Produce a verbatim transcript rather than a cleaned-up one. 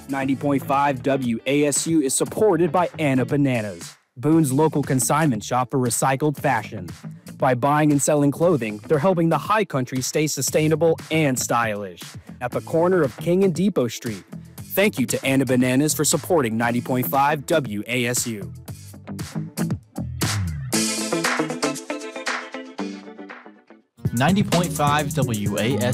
ninety point five W A S U is supported by Anna Bananas, Boone's local consignment shop for recycled fashion. By buying and selling clothing, they're helping the High Country stay sustainable and stylish. At the corner of King and Depot Street. Thank you to Anna Bananas for supporting ninety point five W A S U. ninety point five W A S U